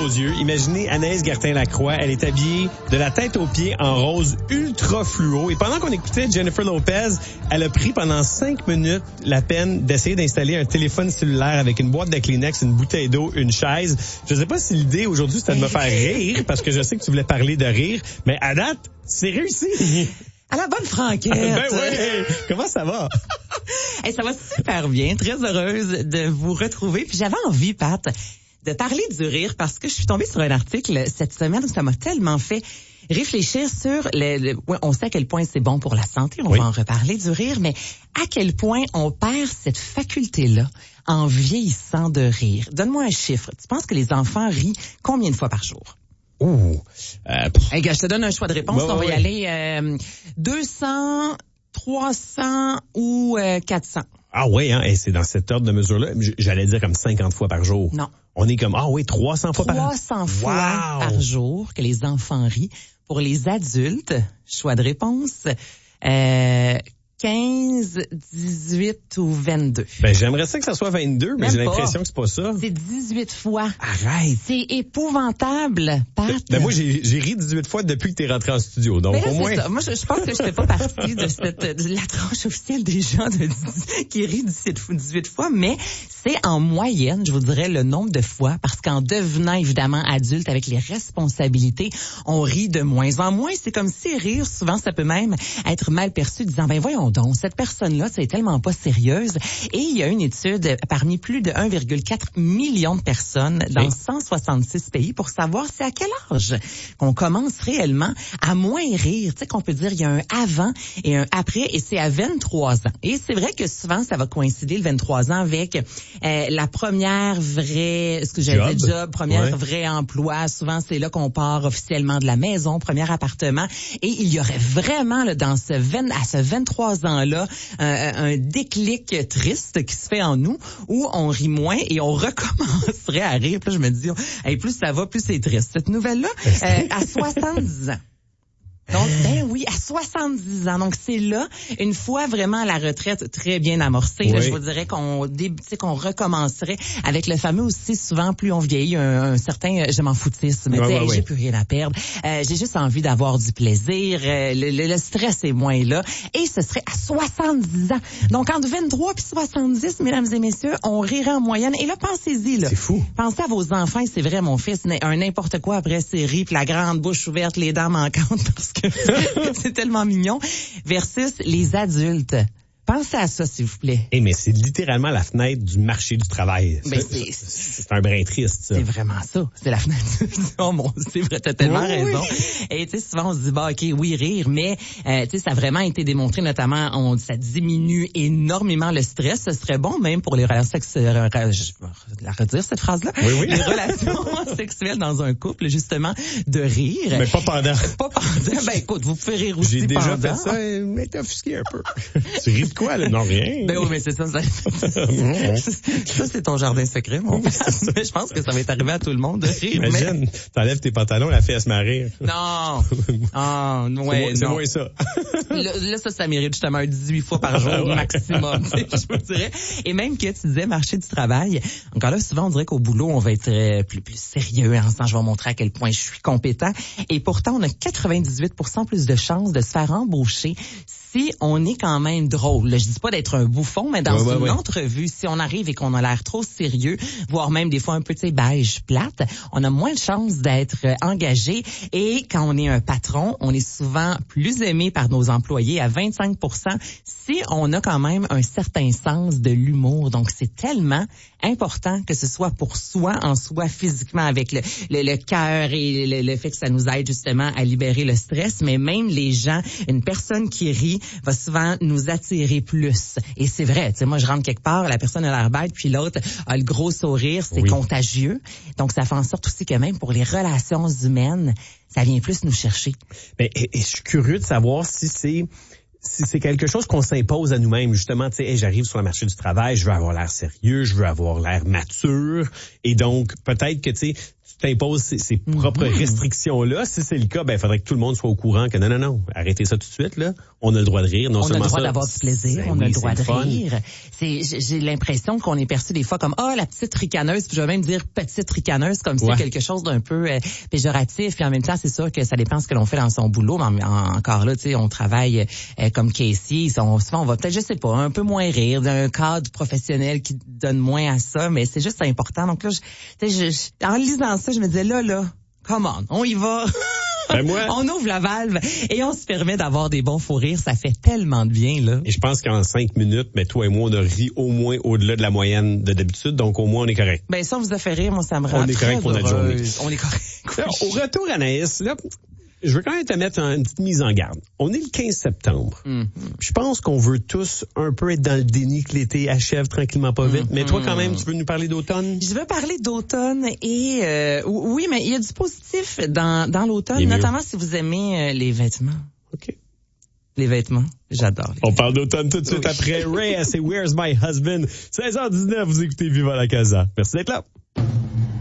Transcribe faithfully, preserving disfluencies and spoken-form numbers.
aux yeux. Imaginez Anaïs Gertin-Lacroix. Elle est habillée de la tête aux pieds en rose ultra fluo. Et pendant qu'on écoutait Jennifer Lopez, elle a pris pendant cinq minutes la peine d'essayer d'installer un téléphone cellulaire avec une boîte de Kleenex, une bouteille d'eau, une chaise. Je sais pas si l'idée aujourd'hui c'était de me faire rire, parce que je sais que tu voulais parler de rire, mais à date, c'est réussi. À la bonne franquette. Ben oui. Comment ça va? Hey, ça va super bien. Très heureuse de vous retrouver. Puis j'avais envie, Pat, de parler du rire parce que je suis tombée sur un article cette semaine où ça m'a tellement fait réfléchir sur le, le ouais, on sait à quel point c'est bon pour la santé, on oui. va en reparler du rire, mais à quel point on perd cette faculté-là en vieillissant de rire. Donne-moi un chiffre. Tu penses que les enfants rient combien de fois par jour? Ouh. Euh, hey, gars, je te donne un choix de réponse. Bah, on va oui. y aller euh, deux cents, trois cents ou euh, quatre cents. Ah oui, hein, et c'est dans cet ordre de mesure-là. J'allais dire comme cinquante fois par jour. Non. On est comme, ah oui, trois cents fois par jour. trois cents fois wow. par jour que les enfants rient. Pour les adultes, choix de réponse, euh, quinze, dix-huit ou vingt-deux. Ben, j'aimerais ça que ça soit vingt-deux, mais Même j'ai l'impression que c'est pas ça. C'est dix-huit fois. Arrête. C'est épouvantable, Pat. Ben, ben moi, j'ai, j'ai ri dix-huit fois depuis que t'es rentré en studio. Donc, ben là, au moins. Ça. Moi, je, je pense que je fais pas partie de cette, de la tranche officielle des gens de, qui rient dix-huit fois, mais c'est en moyenne, je vous dirais, le nombre de fois, parce qu'en devenant évidemment adulte avec les responsabilités, on rit de moins en moins. C'est comme si rire, souvent, ça peut même être mal perçu, disant, ben voyons donc, cette personne-là, c'est tellement pas sérieuse. Et il y a une étude parmi plus de un virgule quatre million de personnes dans cent soixante-six pays pour savoir c'est à quel âge qu'on commence réellement à moins rire. Tu sais qu'on peut dire il y a un avant et un après, et c'est à vingt-trois ans. Et c'est vrai que souvent, ça va coïncider le vingt-trois ans avec euh, la première vraie, ce que j'allais dire, job, première ouais. vrai emploi. Souvent, c'est là qu'on part officiellement de la maison, premier appartement. Et il y aurait vraiment là, dans ce vingt, à ce vingt-trois ans-là, un, un déclic triste qui se fait en nous où on rit moins et on recommencerait à rire. Puis là, je me dis, hey, plus ça va, plus c'est triste. Cette nouvelle-là, euh, à soixante-dix ans. Donc, ben oui, à soixante-dix ans. Donc, c'est là, une fois vraiment la retraite très bien amorcée, oui. là, je vous dirais qu'on dé, qu'on recommencerait avec le fameux aussi, souvent, plus on vieillit, un, un certain je m'en foutisme. Ouais, ouais, hey, ouais. J'ai plus rien à perdre. Euh, j'ai juste envie d'avoir du plaisir. Euh, le, le, le stress est moins là. Et ce serait à soixante-dix ans. Donc, entre vingt-trois puis soixante-dix, mesdames et messieurs, on rirait en moyenne. Et là, pensez-y, là. C'est fou. Pensez à vos enfants, c'est vrai, mon fils, un n'importe quoi après série, puis la grande bouche ouverte, les dents manquantes, parce que c'est tellement mignon, versus les adultes. Pensez à ça, s'il vous plaît. Eh, mais c'est littéralement la fenêtre du marché du travail. Ben, c'est, c'est, c'est un brin triste, ça. C'est vraiment ça. C'est la fenêtre du... Oh mon, c'est vrai, t'as tellement oui, raison. Oui. Et tu sais, souvent, on se dit, bah, OK, oui, rire, mais, euh, tu sais, ça a vraiment été démontré, notamment, on, ça diminue énormément le stress. Ce serait bon, même pour les relations sexuelles, je vais la redire, cette phrase-là. Oui, oui. Les relations sexuelles dans un couple, justement, de rire. Mais pas pendant. Pas pendant. Ben, écoute, vous pouvez rire aussi J'ai déjà pendant. fait ça, mais t'es offusqué un peu. Tu ris de quoi, là? Non, rien. Ben oui, mais c'est ça. Ça, ça c'est ton jardin secret, mon fils. Mais je pense que ça va être arrivé à tout le monde de rire. Imagine, mais... t'enlèves tes pantalons, la fille, elle se met à rire. Non. Ah, oh, ouais, c'est, c'est moins ça. Là, là, ça, ça mérite justement un dix-huit fois par jour ouais. maximum, je vous dirais. Et même que tu disais marché du travail, encore là, souvent, on dirait qu'au boulot, on va être plus, plus sérieux en disant, je vais montrer à quel point je suis compétent. Et pourtant, on a quatre-vingt-dix-huit pour cent plus de chances de se faire embaucher si on est quand même drôle. Je dis pas d'être un bouffon, mais dans ouais, une ouais, entrevue, si on arrive et qu'on a l'air trop sérieux, voire même des fois un peu, tu sais, beige, plate, on a moins de chances d'être engagé. Et quand on est un patron, on est souvent plus aimé par nos employés à vingt-cinq pour cent si on a quand même un certain sens de l'humour. Donc, c'est tellement important que ce soit pour soi, en soi, physiquement, avec le, le, le cœur et le, le fait que ça nous aide justement à libérer le stress, mais même les gens, une personne qui rit va souvent nous attirer plus. Et c'est vrai, tu sais, moi je rentre quelque part, la personne a l'air bête, puis l'autre a le gros sourire, c'est oui. contagieux. Donc ça fait en sorte aussi que même pour les relations humaines, ça vient plus nous chercher. Mais et, et je suis curieux de savoir si c'est si c'est quelque chose qu'on s'impose à nous-mêmes, justement, tu sais, hey, j'arrive sur le marché du travail, je veux avoir l'air sérieux, je veux avoir l'air mature, et donc peut-être que tu sais tu t'imposes ces, ces propres mm-hmm. restrictions-là. Si c'est le cas, ben, il faudrait que tout le monde soit au courant que non, non, non, arrêtez ça tout de suite, là. On a le droit de rire, non on seulement a le droit ça, d'avoir du plaisir, on oui, a le droit de fun. rire. C'est, j'ai l'impression qu'on est perçu des fois comme, ah, oh, la petite ricaneuse, puis je vais même dire petite ricaneuse, comme si ouais. c'est quelque chose d'un peu euh, péjoratif, puis en même temps, c'est sûr que ça dépend ce que l'on fait dans son boulot, mais en, en, encore là, tu sais, on travaille euh, comme caissier, on, souvent, on va peut-être, je sais pas, un peu moins rire d'un cadre professionnel qui donne moins à ça, mais c'est juste important. Donc là, je, je, je, en lisant ça, je me disais, là, là, come on, on y va. Ben moi, on ouvre la valve et on se permet d'avoir des bons fous rires. Ça fait tellement de bien, là. Et je pense qu'en cinq minutes, mais toi et moi, on a ri au moins au-delà de la moyenne de d'habitude, donc au moins on est correct. Ben ça, on vous a fait rire, moi, ça me rend On est très correct pour notre journée. On est correct. Alors, au retour, Anaïs, là, je veux quand même te mettre une petite mise en garde. On est le quinze septembre. Mm-hmm. Je pense qu'on veut tous un peu être dans le déni que l'été achève tranquillement pas vite. Mm-hmm. Mais toi, quand même, tu veux nous parler d'automne? Je veux parler d'automne et euh, oui, mais il y a du positif dans, dans l'automne, notamment si vous aimez euh, les vêtements. OK. Les vêtements, j'adore. Les On vêtements. parle d'automne tout de suite oui. après. Ray, c'est Where's My Husband? seize heures dix-neuf, vous écoutez Viva la Casa. Merci d'être là.